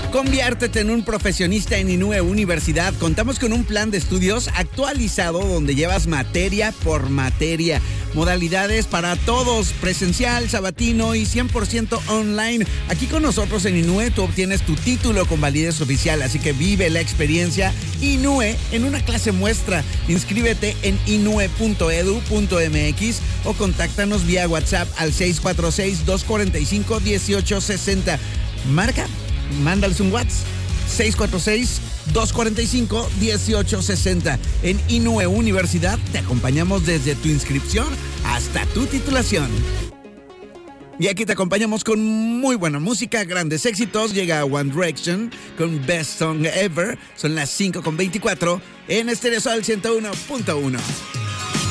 Conviértete en un profesionista en Inúe Universidad. Contamos con un plan de estudios actualizado donde llevas materia por materia. Modalidades para todos, presencial, sabatino y 100% online. Aquí con nosotros en Inúe tú obtienes tu título con validez oficial, así que vive la experiencia Inúe en una clase muestra. Inscríbete en inue.edu.mx o contáctanos vía WhatsApp al 646-245-1860. Mándales un WhatsApp 646-245-1860. En Inúe Universidad te acompañamos desde tu inscripción hasta tu titulación. Y aquí te acompañamos con muy buena música, grandes éxitos. Llega One Direction con Best Song Ever. Son las 5:24 en Stereo Sol 101.1.